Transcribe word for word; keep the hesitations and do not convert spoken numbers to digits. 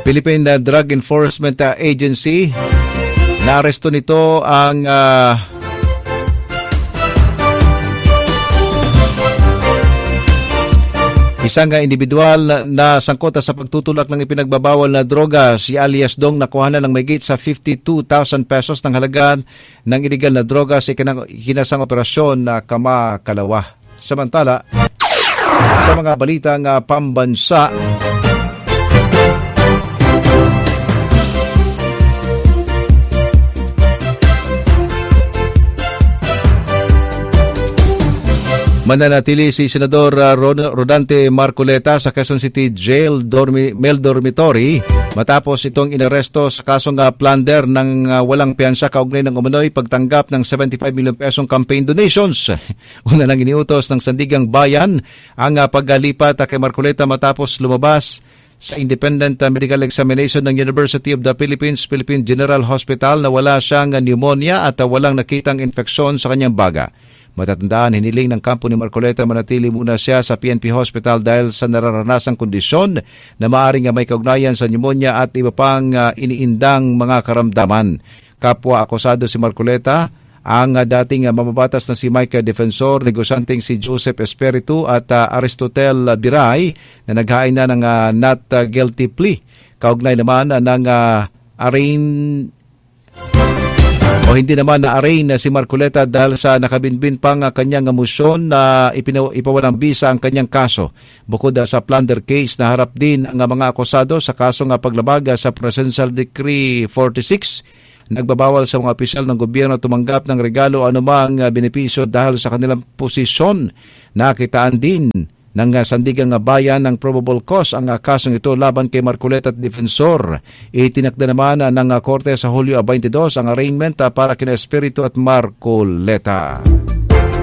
Philippine Drug Enforcement Agency. Naaresto nito ang uh, isang individual na sangkot sa pagtutulak ng ipinagbabawal na droga. Si alias Dong nakuha na ng mahigit sa fifty-two thousand pesos ng halaga ng illegal na droga sa kinasang operasyon na Kama-Kalawa. Samantala, sa mga balitang uh, pambansa, mananatili si Senador Rodante Marcoleta sa Quezon City Jail dormi, Male Dormitory matapos itong inaresto sa kasong uh, plunder ng uh, walang piyansa kaugnay ng umano'y pagtanggap ng seventy-five million pesong campaign donations. Una lang iniutos ng Sandigang Bayan ang uh, paglipat uh, kay Marcoleta matapos lumabas sa independent uh, medical examination ng University of the Philippines, Philippine General Hospital na wala siyang uh, pneumonia at uh, walang nakitang infeksyon sa kanyang baga. Matatandaan, hiniling ng kampo ni Marcoleta manatili muna siya sa P N P Hospital dahil sa nararanasang kondisyon na maaaring may kaugnayan sa pneumonia at iba pang uh, iniindang mga karamdaman. Kapwa akusado si Marcoleta, ang uh, dating uh, mamabatas na si Mike Defensor, negosyanteng si Joseph Espiritu at uh, Aristotel Biray na naghain na ng uh, not uh, guilty plea. Kaugnay naman uh, ng uh, arraign o hindi naman na-arraign na si Marcoleta dahil sa nakabinbin pang kanyang motion na ipinaw, ipawalang bisa ang kanyang kaso. Bukod sa plunder case, naharap din ang mga akusado sa kaso nga paglabag sa Presidential Decree forty-six. Nagbabawal sa mga opisyal ng gobyerno tumanggap ng regalo o anumang benepisyo dahil sa kanilang posisyon. Nakitaan din ng Sandigang Bayan ng probable cause ang kasong ito laban kay Marcoleta at Defensor. Itinakda naman ng Korte sa Hulyo twenty-two ang arraignment para kina Espiritu at Marcoleta.